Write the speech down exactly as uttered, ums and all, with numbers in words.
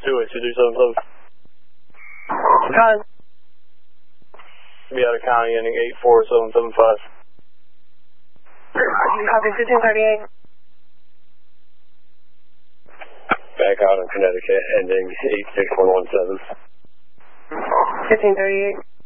two eight two three seven seven. Con. Be out of county ending eight four seven seven five. You copy fifteen thirty-eight? Back out in Connecticut ending eight six one one seven. fifteen thirty-eight.